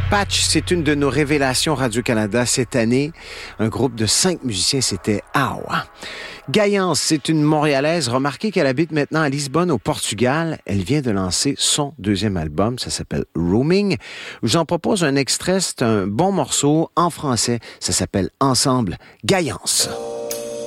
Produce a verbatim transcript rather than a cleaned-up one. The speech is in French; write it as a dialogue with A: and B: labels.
A: Patch, c'est une de nos révélations Radio-Canada cette année. Un groupe de cinq musiciens, c'était Awa. Gaillance, c'est une Montréalaise. Remarquez qu'elle habite maintenant à Lisbonne, au Portugal. Elle vient de lancer son deuxième album. Ça s'appelle Rooming. Je vous en propose un extrait. C'est un bon morceau en français. Ça s'appelle Ensemble. Gaillance.